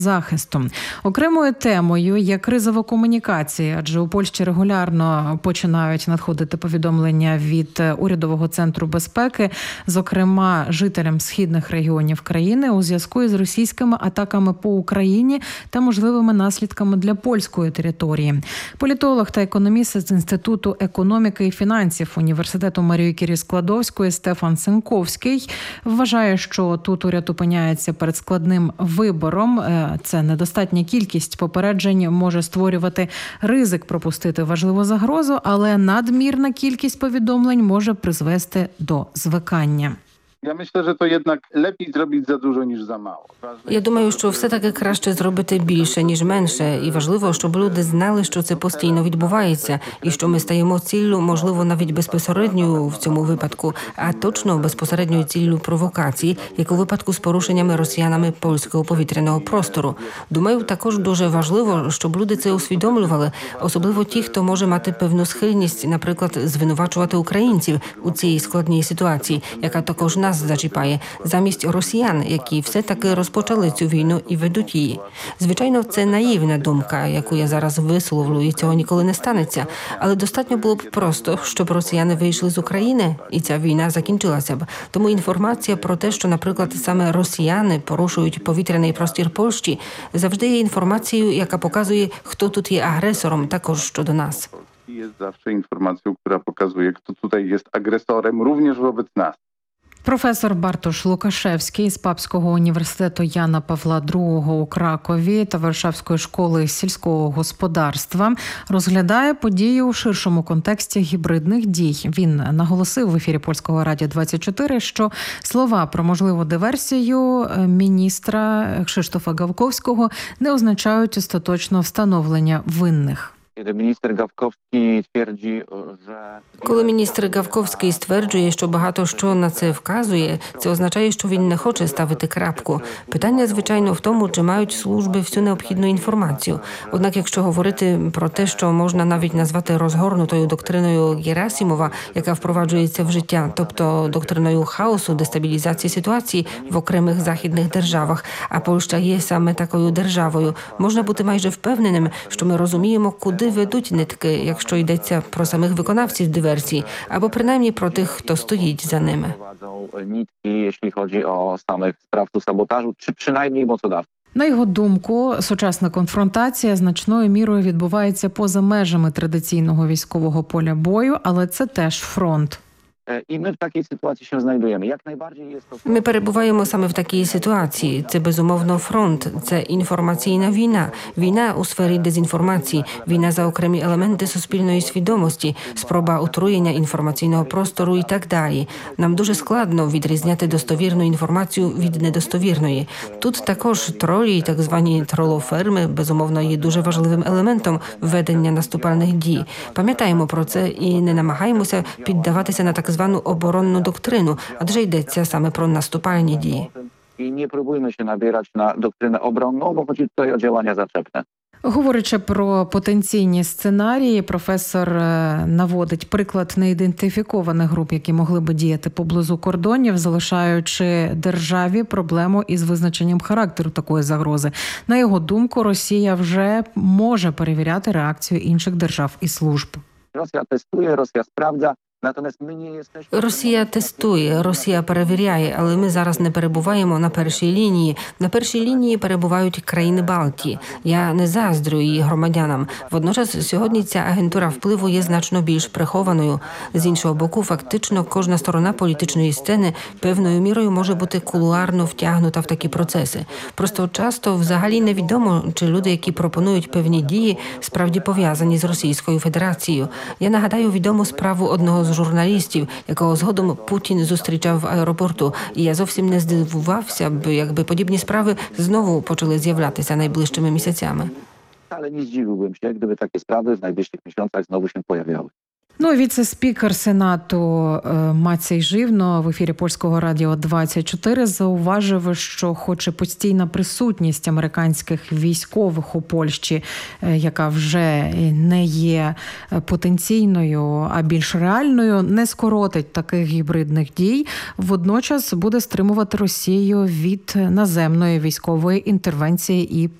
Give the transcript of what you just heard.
захисту. Окремою темою є кризова комунікація, адже у Польщі регулярно починають надходити повідомлення від урядового центру безпеки, зокрема жителям східних регіонів країни у зв'язку із російськими атаками по Україні та можливими наслідками для польської території. Політолог та економіст з Інституту економіки і фінансів Університету Марії Кюрі-Складовської Стефан Сенковський вважає, що тут уряд опиняється перед складним вибором. Це недостатня кількість попереджень може створювати ризик пропустити важливу загрозу, але надмірна кількість повідомлень може призвести до звикання. Я myślę, że to jednak lepiej zrobić za dużo niż za mało. Я думаю, що все-таки краще зробити більше, ніж менше. І важливо, щоб люди знали, що це постійно відбувається. І що ми стаємо ціллю, можливо, навіть безпосередньою в цьому випадку, а точно безпосередньою ціллю провокації, як у випадку з порушеннями росіянами польського повітряного простору. Думаю, також дуже важливо, щоб люди це усвідомлювали, особливо ті, хто може мати певну схильність, наприклад, звинувачувати українців у цій складній ситуації, яка також нас зачіпає, замість росіян, які все-таки розпочали цю війну і ведуть її. Звичайно, це наївна думка, яку я зараз висловлю, і цього ніколи не станеться. Але достатньо було б просто, щоб росіяни вийшли з України, і ця війна закінчилася б. Тому інформація про те, що, наприклад, саме росіяни порушують повітряний простір Польщі, завжди є інформацією, яка показує, хто тут є агресором, також щодо нас. Jest zawsze informacją, która pokazuje, kto tutaj jest agresorem, również wobec nas. Професор Бартош Лукашевський з Папського університету Яна Павла II у Кракові та Варшавської школи сільського господарства розглядає події у ширшому контексті гібридних дій. Він наголосив в ефірі Польського радіо 24, що слова про можливу диверсію міністра Krzysztofa Gawkowskiego не означають остаточно встановлення винних. Коли міністр Гавковський стверджує, що багато що на це вказує, це означає, що він не хоче ставити крапку. Питання, звичайно, в тому, чи мають служби всю необхідну інформацію. Однак, якщо говорити про те, що можна навіть назвати розгорнутою доктриною Герасимова, яка впроваджується в життя, тобто доктриною хаосу, дестабілізації ситуації в окремих західних державах, а Польща є саме такою державою, можна бути майже впевненим, що ми розуміємо, куди ведуть нитки, якщо йдеться про самих виконавців диверсії, або принаймні про тих, хто стоїть за ними. Jeśli chodzi o samych sprawców sabotażu, czy przynajmniej mocodawców. На його думку, сучасна конфронтація значною мірою відбувається поза межами традиційного військового поля бою, але це теж фронт. I my w takiej sytuacji się znajdujemy. Jak najbardziej jest to... Ми перебуваємо саме в такій ситуації. Це, безумовно, фронт. Це інформаційна війна. Війна у сфері дезінформації. Війна за окремі елементи суспільної свідомості. Спроба отруєння інформаційного простору і так далі. Нам дуже складно відрізняти достовірну інформацію від недостовірної. Тут також тролі і так звані тролоферми, безумовно, є дуже важливим елементом ведення наступальних дій. Пам'ятаємо про це і не намагаємося піддаватися на так звану оборонну доктрину, адже йдеться саме про наступальні дії. I nie próbujmy się nabierać na doktrynę obronną, bo chodzi tutaj o działania zaczepne. Говорячи про потенційні сценарії, професор наводить приклад неідентифікованих груп, які могли би діяти поблизу кордонів, залишаючи державі проблему із визначенням характеру такої загрози. На його думку, Росія вже може перевіряти реакцію інших держав і служб. Rosja testuje, Rosja sprawdza. Росія тестує, Росія перевіряє, але ми зараз не перебуваємо на першій лінії. На першій лінії перебувають країни Балтії. Я не заздрю її громадянам. Водночас сьогодні ця агентура впливу є значно більш прихованою. З іншого боку, фактично кожна сторона політичної сцени певною мірою може бути кулуарно втягнута в такі процеси. Просто часто взагалі невідомо, чи люди, які пропонують певні дії, справді пов'язані з Російською Федерацією. Я нагадаю відому справу одного з журналістів, якого згодом Путін зустрічав в аеропорту. І я зовсім не здивувався б, якби подібні справи знову почали з'являтися найближчими місяцями. Ale nie zdziwiłbym się, gdyby takie sprawy w najbliższych miesiącach znowu się pojawiały. Ну, віце-спікер Сенату Мацей Живно в ефірі Польського радіо 24 зауважив, що хоч і постійна присутність американських військових у Польщі, яка вже не є потенційною, а більш реальною, не скоротить таких гібридних дій, водночас буде стримувати Росію від наземної військової інтервенції і